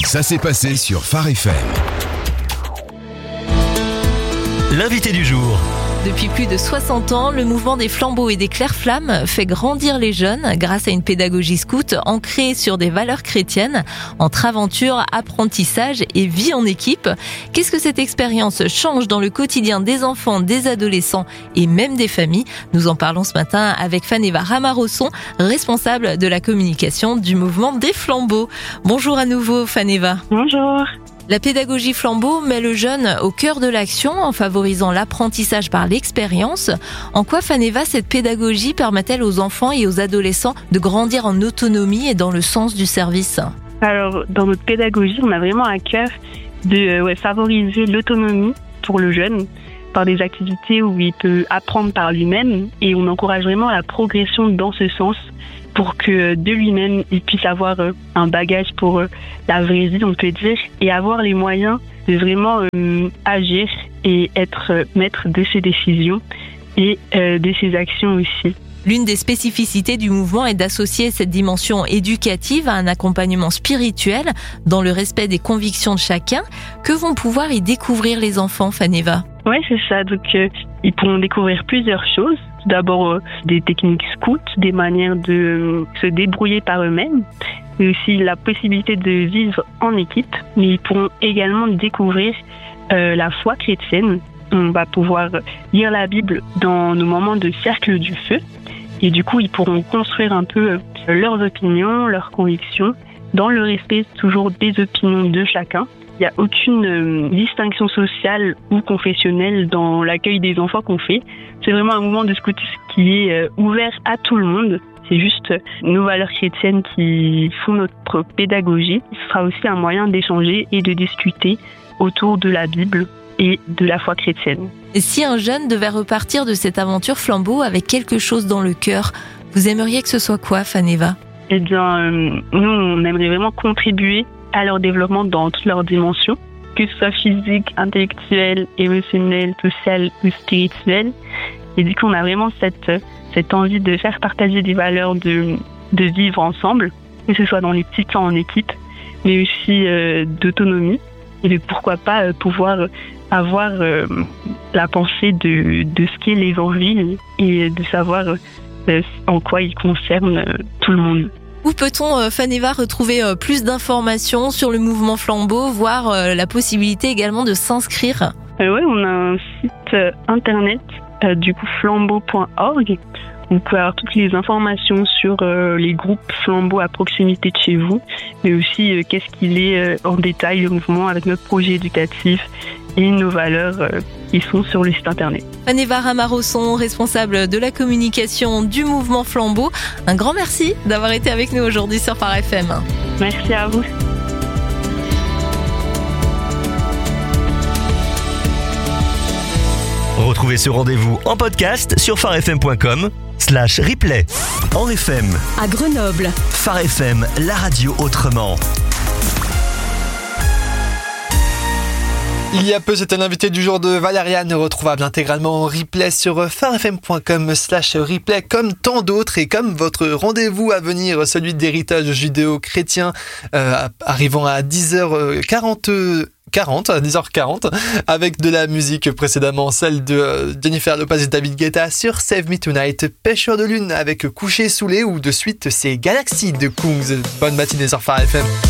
Ça s'est passé sur Phare FM. L'invité du jour. Depuis plus de 60 ans, le mouvement des flambeaux et des clairs-flammes fait grandir les jeunes grâce à une pédagogie scout ancrée sur des valeurs chrétiennes, entre aventure, apprentissage et vie en équipe. Qu'est-ce que cette expérience change dans le quotidien des enfants, des adolescents et même des familles? Nous en parlons ce matin avec Faneva Ramarosson, responsable de la communication du mouvement des flambeaux. Bonjour à nouveau Faneva. Bonjour. La pédagogie flambeau met le jeune au cœur de l'action en favorisant l'apprentissage par l'expérience. En quoi, Faneva, cette pédagogie permet-elle aux enfants et aux adolescents de grandir en autonomie et dans le sens du service? Alors, dans notre pédagogie, on a vraiment à cœur de favoriser l'autonomie pour le jeune par des activités où il peut apprendre par lui-même, et on encourage vraiment la progression dans ce sens pour que de lui-même, il puisse avoir un bagage pour la vraie vie, on peut dire, et avoir les moyens de vraiment agir et être maître de ses décisions et de ses actions aussi. L'une des spécificités du mouvement est d'associer cette dimension éducative à un accompagnement spirituel dans le respect des convictions de chacun. Que vont pouvoir y découvrir les enfants, Faneva? Oui, c'est ça. Donc, ils pourront découvrir plusieurs choses. Tout d'abord, des techniques scouts, des manières de se débrouiller par eux-mêmes, mais aussi la possibilité de vivre en équipe. Mais ils pourront également découvrir la foi chrétienne. On va pouvoir lire la Bible dans nos moments de cercle du feu. Et du coup, ils pourront construire un peu leurs opinions, leurs convictions, dans le respect toujours des opinions de chacun. Il n'y a aucune distinction sociale ou confessionnelle dans l'accueil des enfants qu'on fait. C'est vraiment un mouvement de scoutisme qui est ouvert à tout le monde. C'est juste nos valeurs chrétiennes qui font notre pédagogie. Ce sera aussi un moyen d'échanger et de discuter autour de la Bible et de la foi chrétienne. Et si un jeune devait repartir de cette aventure flambeau avec quelque chose dans le cœur, vous aimeriez que ce soit quoi, Faneva? Eh bien, nous, on aimerait vraiment contribuer à leur développement dans toutes leurs dimensions, que ce soit physique, intellectuel, émotionnel, social ou spirituel. Et du coup, on a vraiment cette envie de faire partager des valeurs de vivre ensemble, que ce soit dans les petits temps en équipe, mais aussi d'autonomie. Et de pourquoi pas pouvoir avoir la pensée de ce qu'est l'évangile et de savoir en quoi il concerne tout le monde. Où peut-on, Faneva, retrouver plus d'informations sur le mouvement flambeau, voire la possibilité également de s'inscrire? Oui, on a un site internet, flambeau.org. Vous pouvez avoir toutes les informations sur les groupes flambeaux à proximité de chez vous, mais aussi qu'est-ce qu'il est en détail le mouvement avec notre projet éducatif et nos valeurs qui sont sur le site internet. Faneva Ramarosson, responsable de la communication du mouvement flambeau. Un grand merci d'avoir été avec nous aujourd'hui sur Phare FM. Merci à vous. Retrouvez ce rendez-vous en podcast sur pharefm.com/replay. En FM, à Grenoble. Phare FM, la radio autrement. Il y a peu, c'était l'invité du jour de Valériane, retrouvable intégralement en replay sur pharefm.com/replay, comme tant d'autres et comme votre rendez-vous à venir, celui d'héritage judéo-chrétien, arrivant à 10h40, avec de la musique précédemment, celle de Jennifer Lopez et David Guetta sur Save Me Tonight, Pêcheur de lune avec Couché Saoulé, ou de suite c'est Galaxy de Kungs. Bonne matinée sur Phare FM.